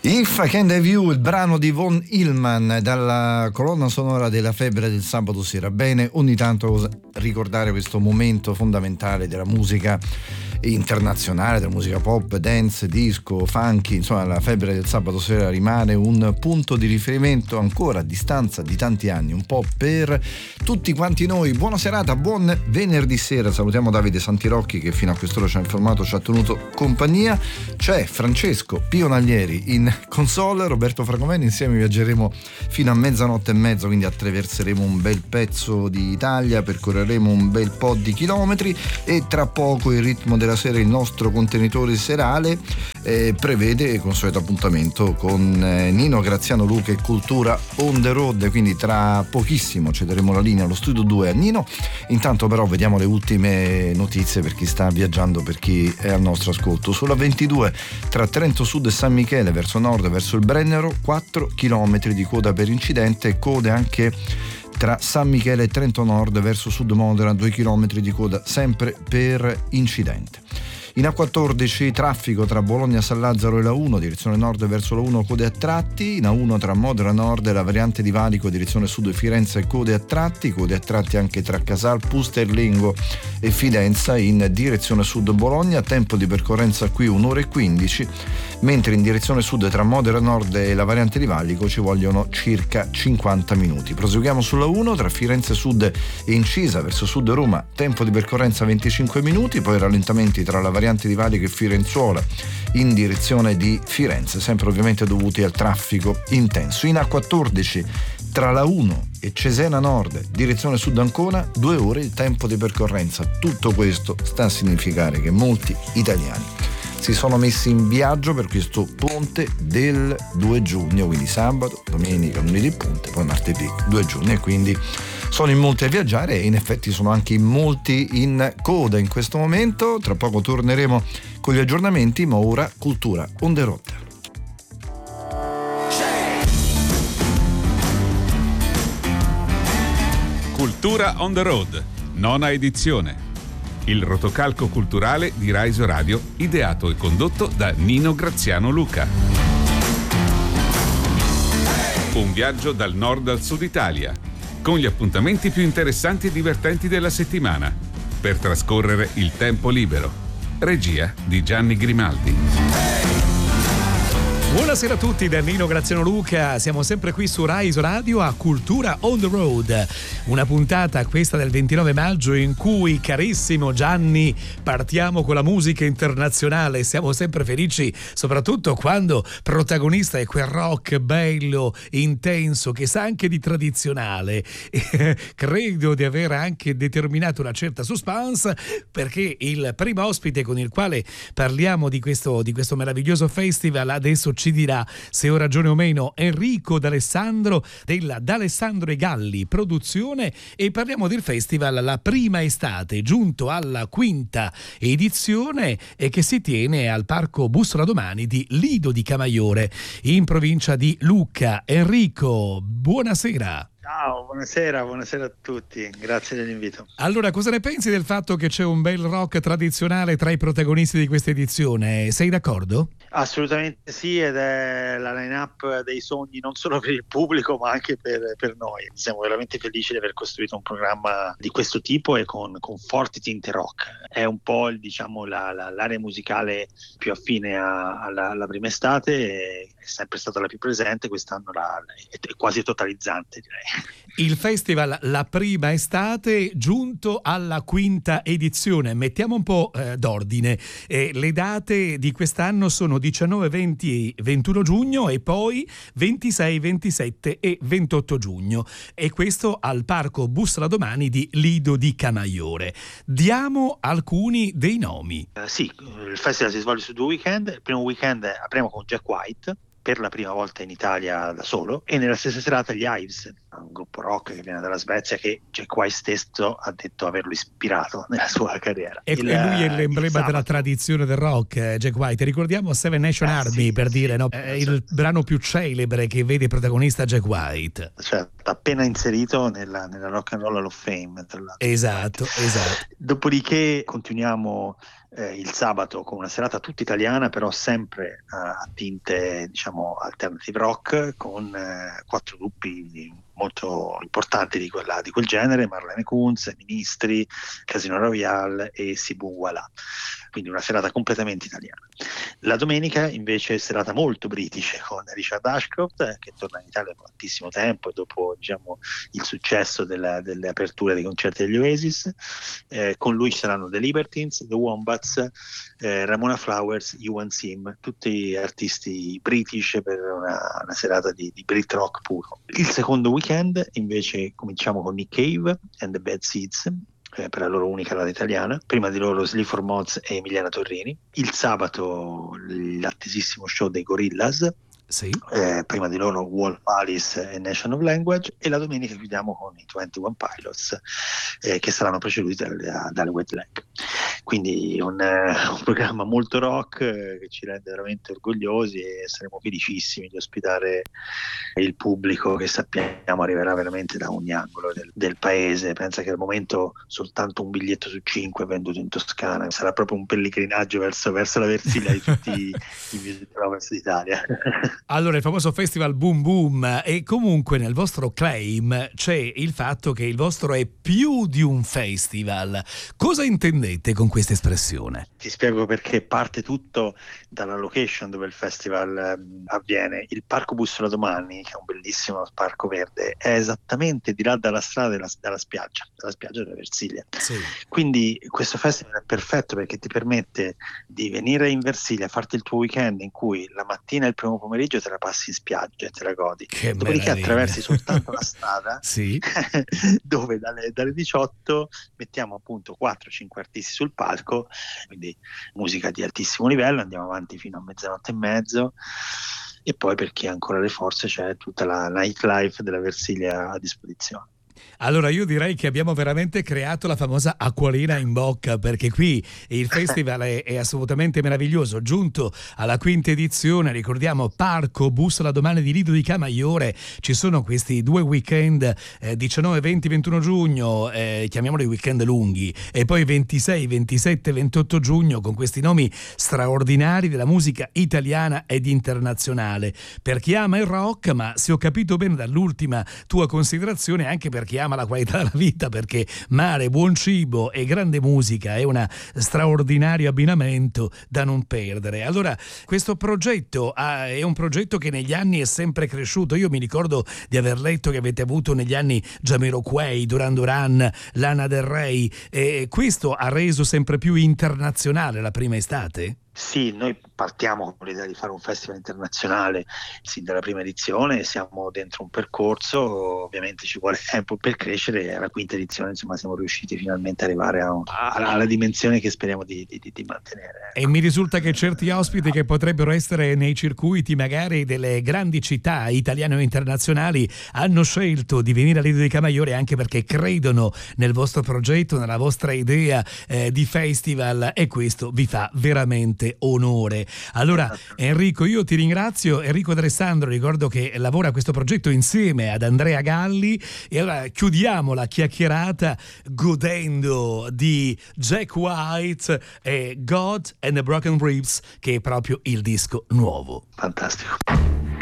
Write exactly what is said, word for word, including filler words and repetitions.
If I Can Have You, il brano di Von Hillman dalla colonna sonora della Febbre del sabato sera. Bene, ogni tanto ricordare questo momento fondamentale della musica internazionale, della musica pop, dance, disco, funky, insomma la Febbre del sabato sera rimane un punto di riferimento ancora a distanza di tanti anni, un po' per tutti quanti noi. Buona serata, buon venerdì sera, salutiamo Davide Santirocchi che fino a quest'ora ci ha informato, ci ha tenuto compagnia. C'è Francesco Pionaglieri in console, Roberto Fragomeni, insieme viaggeremo fino a mezzanotte e mezzo, quindi attraverseremo un bel pezzo di Italia, percorreremo un bel po' di chilometri e tra poco il ritmo della sera, il nostro contenitore serale eh, prevede consueto appuntamento con eh, Nino Graziano Luca e Cultura on the road, quindi tra pochissimo cederemo la linea allo studio due a Nino. Intanto però vediamo le ultime notizie per chi sta viaggiando, per chi è al nostro ascolto. Sulla ventidue tra Trento Sud e San Michele verso nord verso il Brennero, quattro chilometri di coda per incidente e code anche tra San Michele e Trento Nord verso Sud Modena, due chilometri di coda sempre per incidente. In A quattordici traffico tra Bologna San Lazzaro e la uno, direzione nord verso la uno, code a tratti. In A uno tra Modena Nord e la variante di Valico, direzione sud Firenze, code a tratti. Code a tratti anche tra Casal, Pusterlingo e Fidenza in direzione sud Bologna. Tempo di percorrenza qui un'ora e quindici, mentre in direzione sud tra Modena Nord e la variante di Valico ci vogliono circa cinquanta minuti. Proseguiamo sulla uno tra Firenze Sud e Incisa verso sud Roma, tempo di percorrenza venticinque minuti, poi rallentamenti tra la variante di Valico e Firenzuola in direzione di Firenze, sempre ovviamente dovuti al traffico intenso. In A quattordici tra la uno e Cesena Nord, direzione sud Ancona, due ore il tempo di percorrenza. Tutto questo sta a significare che molti italiani si sono messi in viaggio per questo ponte del due giugno, quindi sabato, domenica, lunedì ponte, poi martedì due giugno, e quindi sono in molti a viaggiare e in effetti sono anche in molti in coda in questo momento. Tra poco torneremo con gli aggiornamenti, ma ora Cultura on the road. Cultura on the road, nona edizione. Il rotocalco culturale di Rise Radio, ideato e condotto da Nino Graziano Luca. Un viaggio dal nord al sud Italia, con gli appuntamenti più interessanti e divertenti della settimana, per trascorrere il tempo libero. Regia di Gianni Grimaldi. Buonasera a tutti da Nino Graziano Luca, siamo sempre qui su Rise Radio a Cultura on the Road, una puntata questa del ventinove maggio in cui, carissimo Gianni, partiamo con la musica internazionale. Siamo sempre felici, soprattutto quando protagonista è quel rock bello, intenso, che sa anche di tradizionale. Credo di aver anche determinato una certa suspense, perché il primo ospite con il quale parliamo di questo, di questo meraviglioso festival adesso ci dirà se ho ragione o meno Enrico D'Alessandro della D'Alessandro e Galli Produzione, e parliamo del festival La Prima Estate, giunto alla quinta edizione e che si tiene al Parco Bussola Domani di Lido di Camaiore in provincia di Lucca. Enrico, buonasera. Ciao, buonasera, buonasera a tutti, grazie dell'invito. Allora, cosa ne pensi del fatto che c'è un bel rock tradizionale tra i protagonisti di questa edizione? Sei d'accordo? Assolutamente sì, ed è la line-up dei sogni non solo per il pubblico ma anche per, per noi. Siamo veramente felici di aver costruito un programma di questo tipo e con, con forti tinte rock. È un po' diciamo la, la, l'area musicale più affine a, alla, alla Prima Estate, e è sempre stata la più presente, quest'anno la, è, è quasi totalizzante, direi. Il festival La Prima Estate giunto alla quinta edizione. Mettiamo un po' eh, d'ordine. Eh, le date di quest'anno sono diciannove, venti e ventuno giugno e poi ventisei, ventisette e ventotto giugno. E questo al Parco Bussola Domani di Lido di Camaiore. Diamo alcuni dei nomi. Uh, sì, il festival si svolge su due weekend. Il primo weekend apriamo con Jack White, per la prima volta in Italia da solo, e nella stessa serata gli Hives, un gruppo rock che viene dalla Svezia, che Jack White stesso ha detto averlo ispirato nella sua carriera. E, il, e lui è l'emblema della tradizione del rock, eh, Jack White. Ricordiamo Seven Nation eh, Army, sì, per dire, no? È il brano più celebre che vede protagonista Jack White. Cioè, appena inserito nella, nella Rock and Roll Hall of Fame, tra l'altro. Esatto, esatto. Dopodiché continuiamo eh, il sabato con una serata tutta italiana, però sempre uh, a tinte, diciamo, alternative rock, con eh, quattro gruppi molto importanti di, quella, di quel genere: Marlene Kunz, Ministri, Casino Royale e Sibun Wala. Quindi una serata completamente italiana. La domenica invece è serata molto british, con Richard Ashcroft, eh, che torna in Italia da tantissimo tempo dopo, diciamo, il successo della, delle aperture dei concerti degli Oasis. Eh, con lui ci saranno The Libertines, The Wombats, eh, Ramona Flowers, Ewan Sim, tutti artisti british per una, una serata di, di Brit rock puro. Il secondo weekend invece cominciamo con Nick Cave and the Bad Seeds, eh, per la loro unica data italiana. Prima di loro Sleaford Mods e Emiliana Torrini. Il sabato l'attesissimo show dei Gorillaz. Sì. Eh, prima di loro Wolf Alice e Nation of Language, e la domenica chiudiamo con i ventuno Pilots, eh, che saranno preceduti dalle, dalle Wet Leg. Quindi un, eh, un programma molto rock, eh, che ci rende veramente orgogliosi, e saremo felicissimi di ospitare il pubblico che sappiamo arriverà veramente da ogni angolo del, del paese. Pensa che al momento soltanto un biglietto su cinque è venduto in Toscana. Sarà proprio un pellegrinaggio verso, verso la Versilia di tutti i music lovers d'Italia. Allora, il famoso festival Boom Boom, e comunque nel vostro claim c'è il fatto che il vostro è più di un festival. Cosa intendete con questa espressione? Ti spiego perché. Parte tutto dalla location dove il festival eh, avviene. Il Parco Bussola Domani, che è un bellissimo parco verde, è esattamente di là dalla strada della, dalla spiaggia, dalla spiaggia della Versilia. Sì. Quindi questo festival è perfetto perché ti permette di venire in Versilia, farti il tuo weekend in cui la mattina e il primo pomeriggio te la passi in spiaggia e te la godi. Che Dopodiché meraviglia. attraversi soltanto la strada, sì. dove dalle, dalle diciotto mettiamo appunto quattro cinque artisti sul palco, quindi musica di altissimo livello, andiamo avanti fino a mezzanotte e mezzo, e poi per chi ha ancora le forze c'è tutta la nightlife della Versilia a disposizione. Allora io direi che abbiamo veramente creato la famosa acquolina in bocca, perché qui il festival è, è assolutamente meraviglioso. Giunto alla quinta edizione, ricordiamo Parco Bussola Domani di Lido di Camaiore, ci sono questi due weekend, eh, diciannove, venti, ventuno giugno, eh, chiamiamoli weekend lunghi, e poi ventisei, ventisette, ventotto giugno, con questi nomi straordinari della musica italiana ed internazionale. Per chi ama il rock, ma se ho capito bene dall'ultima tua considerazione, anche per chi ama la qualità della vita, perché mare, buon cibo e grande musica è un straordinario abbinamento da non perdere. Allora, questo progetto ah, è un progetto che negli anni è sempre cresciuto. Io mi ricordo di aver letto che avete avuto negli anni Jamiroquai, Duran Duran, Lana Del Rey, e questo ha reso sempre più internazionale la prima estate? Sì, noi partiamo con l'idea di fare un festival internazionale sin dalla prima edizione, siamo dentro un percorso, ovviamente ci vuole tempo per crescere, e alla quinta edizione insomma siamo riusciti finalmente ad arrivare a un, a, alla dimensione che speriamo di, di, di mantenere. E mi risulta che certi ospiti che potrebbero essere nei circuiti magari delle grandi città italiane o internazionali hanno scelto di venire a Lido di Camaiore anche perché credono nel vostro progetto, nella vostra idea eh, di festival, e questo vi fa veramente onore. Allora Enrico, io ti ringrazio. Enrico D'Alessandro, ricordo che lavora a questo progetto insieme ad Andrea Galli, e allora chiudiamo la chiacchierata godendo di Jack White e God and the Broken Ribs, che è proprio il disco nuovo. Fantastico.